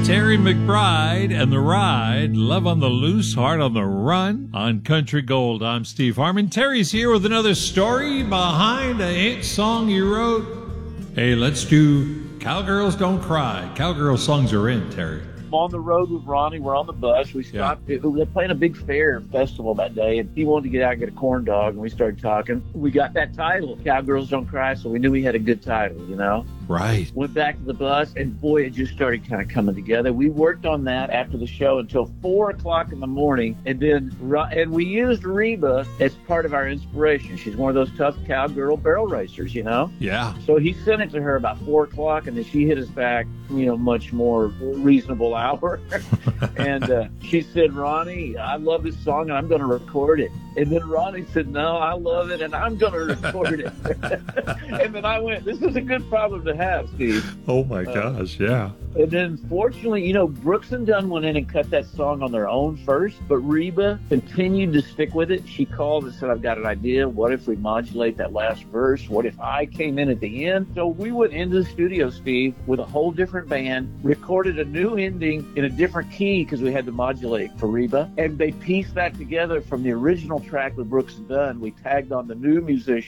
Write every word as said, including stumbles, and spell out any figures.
Terry McBride and The Ride, Love on the Loose, Heart on the Run on Country Gold. I'm Steve Harmon. Terry's here with another story behind a hit song you wrote. Hey, let's do Cowgirls Don't Cry. Cowgirl songs are in, Terry. I'm on the road with Ronnie. We're on the bus. We stopped. Yeah. We were playing a big fair festival that day, and he wanted to get out and get a corn dog, and we started talking. We got that title, Cowgirls Don't Cry, so we knew we had a good title, you know? Right. Went back to the bus, and boy, it just started kind of coming together. We worked on that after the show until four o'clock in the morning, and then and we used Reba as part of our inspiration. She's one of those tough cowgirl barrel racers, you know? Yeah. So he sent it to her about four o'clock, and then she hit us back, you know, much more reasonable hour. and uh, she said, Ronnie, I love this song, and I'm going to record it. And then Ronnie said, no, I love it, and I'm going to record it. And then I went, this is a good problem to have, Steve. Oh, my gosh, uh, yeah. And then, fortunately, you know, Brooks and Dunn went in and cut that song on their own first, but Reba continued to stick with it. She called and said, I've got an idea. What if we modulate that last verse? What if I came in at the end? So we went into the studio, Steve, with a whole different band, recorded a new ending in a different key because we had to modulate for Reba, and they pieced that together from the original track with Brooks and Dunn. We tagged on the new musician